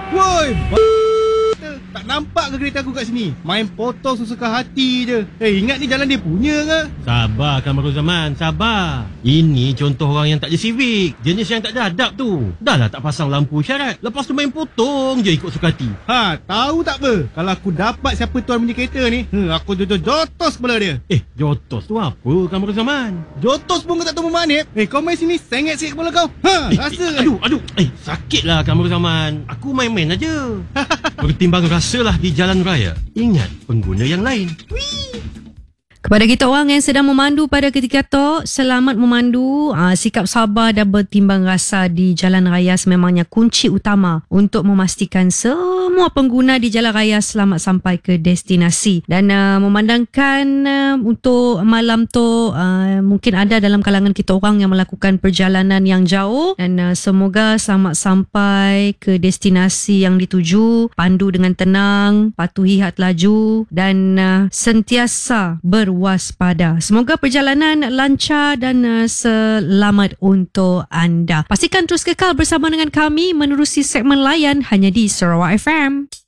Woi, tak nampak ke kereta aku kat sini? Main potong sesuka hati je. Ingat ni jalan dia punya ke? Sabar Kamarul Zaman, sabar. Ini contoh orang yang tak ada civic. Jenis yang tak ada adab tu. Dah lah tak pasang lampu isyarat. Lepas tu main potong je ikut suka hati. Tahu tak apa? Kalau aku dapat siapa tuan punya kereta ni, aku jotos kepala dia. Jotos tu apa Kamarul Zaman? Jotos pun kau tak tahu bermanip. Kau main sini sengit sikit kepala kau. Rasa Aduh. Sakit lah Kamarul Zaman. Aku main-main aja. Bertimbang rasalah di jalan raya. Ingat pengguna yang lain. Kepada kita orang yang sedang memandu pada ketika tu, selamat memandu. Sikap sabar dan bertimbang rasa di jalan raya sememangnya kunci utama untuk memastikan semua pengguna di jalan raya selamat sampai ke destinasi. Dan memandangkan untuk malam tu mungkin ada dalam kalangan kita orang yang melakukan perjalanan yang jauh, dan semoga selamat sampai ke destinasi yang dituju, pandu dengan tenang, patuhi had laju dan sentiasa berwaspada. Semoga perjalanan lancar dan selamat untuk anda. Pastikan terus kekal bersama dengan kami menerusi segmen layan hanya di Sarawak FM.